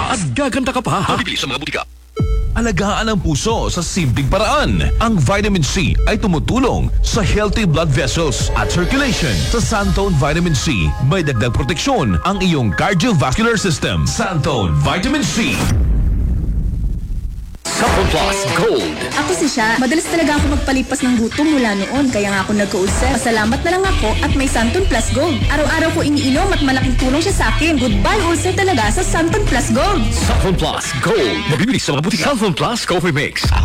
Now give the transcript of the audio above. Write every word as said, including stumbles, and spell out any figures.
At gaganda ka pa. Mabibili sa mga butika. Alagaan ang puso sa simpleng paraan. Ang vitamin C ay tumutulong sa healthy blood vessels at circulation. Sa Santone Vitamin C, may dagdag proteksyon ang iyong cardiovascular system. Santone Vitamin C. Sapon Plus Gold. Ako si Sha. Madalas talaga ako magpalipas ng gutom mula noon. Kaya nga ako nagka-ulcer. Pasalamat na lang ako at may Santon Plus Gold. Araw-araw ko iniinom at malaking tulong siya sa akin. Goodbye ulcer talaga sa Santon Plus Gold. Sapon Plus Gold. Mabibili sa mga butika. Sapon Plus Coffee Mix.